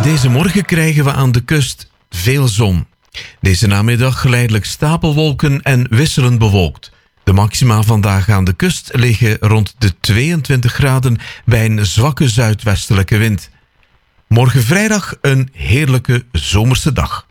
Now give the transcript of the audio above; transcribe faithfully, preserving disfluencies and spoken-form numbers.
Deze morgen krijgen we aan de kust veel zon. Deze namiddag geleidelijk stapelwolken en wisselend bewolkt. De maxima vandaag aan de kust liggen rond de tweeëntwintig graden bij een zwakke zuidwestelijke wind. Morgen vrijdag een heerlijke zomerse dag.